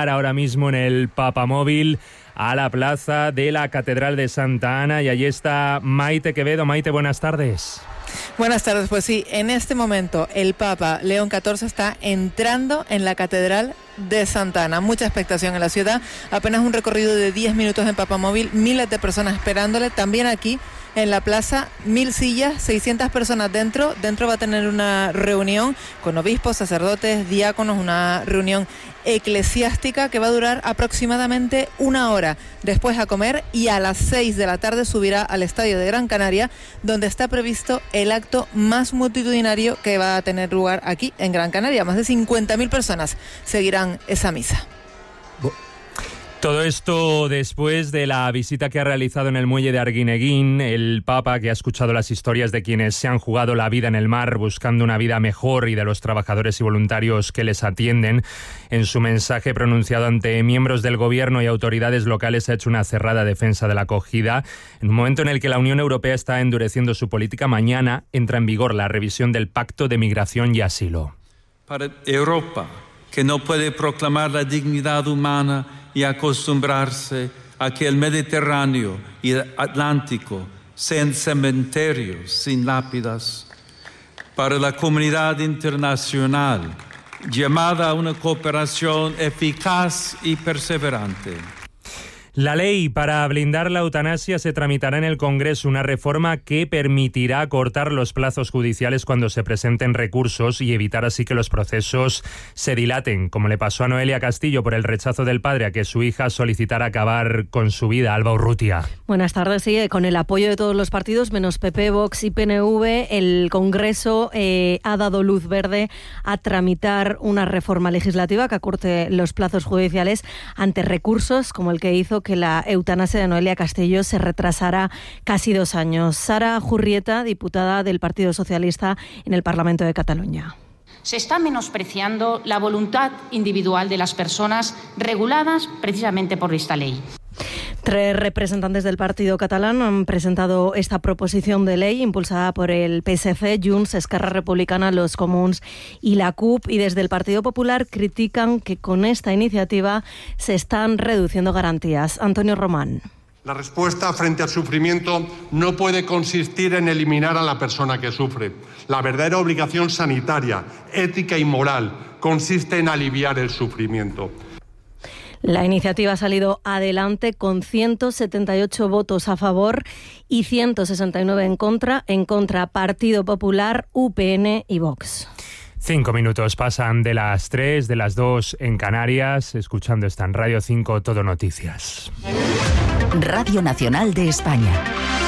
llegar ahora mismo en el Papamóvil a la plaza de la Catedral de Santa Ana y allí está Maite Quevedo. Maite, buenas tardes. Buenas tardes, pues sí, en este momento el Papa León XIV está entrando en la Catedral de Santa Ana. Mucha expectación en la ciudad, apenas un recorrido de 10 minutos en Papamóvil, miles de personas esperándole, también aquí en la plaza, 1000 sillas, 600 personas dentro va a tener una reunión con obispos, sacerdotes, diáconos, una reunión eclesiástica que va a durar aproximadamente 1 hora, después a comer y a las 6 de la tarde subirá al Estadio de Gran Canaria, donde está previsto el acto más multitudinario que va a tener lugar aquí en Gran Canaria. Más de 50.000 personas seguirán esa misa. Todo esto después de la visita que ha realizado en el muelle de Arguineguín el Papa, que ha escuchado las historias de quienes se han jugado la vida en el mar buscando una vida mejor y de los trabajadores y voluntarios que les atienden. En su mensaje pronunciado ante miembros del gobierno y autoridades locales ha hecho una cerrada defensa de la acogida. En un momento en el que la Unión Europea está endureciendo su política, mañana entra en vigor la revisión del Pacto de Migración y Asilo. Para Europa, que no puede proclamar la dignidad humana y acostumbrarse a que el Mediterráneo y el Atlántico sean cementerios sin lápidas. Para la comunidad internacional, llamada a una cooperación eficaz y perseverante. La ley para blindar la eutanasia se tramitará en el Congreso, una reforma que permitirá acortar los plazos judiciales cuando se presenten recursos y evitar así que los procesos se dilaten, como le pasó a Noelia Castillo por el rechazo del padre a que su hija solicitara acabar con su vida. Alba Urrutia. Buenas tardes. Sí, con el apoyo de todos los partidos, menos PP, Vox y PNV, el Congreso ha dado luz verde a tramitar una reforma legislativa que acorte los plazos judiciales ante recursos como el que hizo que la eutanasia de Noelia Castillo se retrasara casi 2 años. Sara Jurrieta, diputada del Partido Socialista en el Parlamento de Cataluña. Se está menospreciando la voluntad individual de las personas reguladas precisamente por esta ley. 3 representantes del partido catalán han presentado esta proposición de ley impulsada por el PSC, Junts, Esquerra Republicana, los Comuns y la CUP, y desde el Partido Popular critican que con esta iniciativa se están reduciendo garantías. Antonio Román. La respuesta frente al sufrimiento no puede consistir en eliminar a la persona que sufre. La verdadera obligación sanitaria, ética y moral consiste en aliviar el sufrimiento. La iniciativa ha salido adelante con 178 votos a favor y 169 en contra. En contra, Partido Popular, UPN y Vox. 5 minutos pasan de las 3, de las 2 en Canarias. Escuchando esta en Radio 5, Todo Noticias. Radio Nacional de España.